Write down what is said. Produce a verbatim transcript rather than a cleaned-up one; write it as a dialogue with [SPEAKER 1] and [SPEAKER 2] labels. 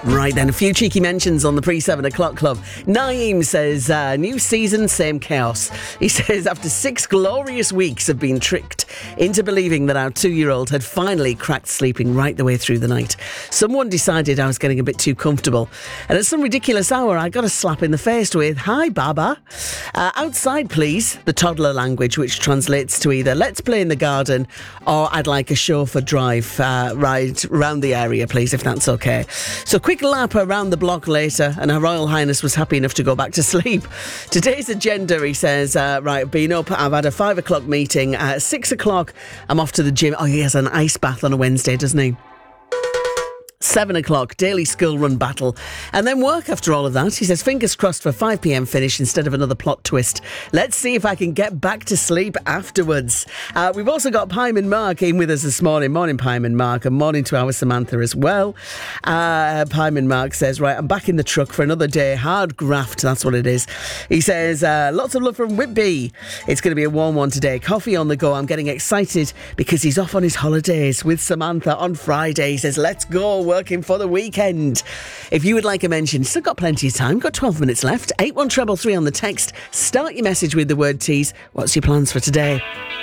[SPEAKER 1] Right then, a few cheeky mentions on the pre-seven o'clock club. Naeem says, uh, new season, same chaos. He says, after six glorious weeks of being tricked into believing that our two-year-old had finally cracked sleeping right the way through the night, someone decided I was getting a bit too comfortable. And at some ridiculous hour, I got a slap in the face with, "Hi, Baba. Uh, outside, please," the toddler language, which translates to either, "Let's play in the garden," or "I'd like a chauffeur drive uh, ride around the area, please, if that's okay." So quick lap around the block later, and Her Royal Highness was happy enough to go back to sleep. Today's agenda, he says, uh, right, been up, I've had a five o'clock meeting. At six o'clock, I'm off to the gym. Oh, he has an ice bath on a Wednesday, doesn't he? Seven o'clock, daily school run battle. And then work after all of that. He says, fingers crossed for five p.m. finish instead of another plot twist. Let's see if I can get back to sleep afterwards. Uh, we've also got Pyman Mark in with us this morning. Morning, Pyman Mark, and morning to our Samantha as well. Uh, Pyman Mark says, right, I'm back in the truck for another day. Hard graft, that's what it is. He says, uh, lots of love from Whitby. It's going to be a warm one today. Coffee on the go. I'm getting excited because he's off on his holidays with Samantha on Friday. He says, let's go, working for the weekend. If you would like a mention, still got plenty of time, got twelve minutes left. eight one three three on the text. Start your message with the word tease. What's your plans for today?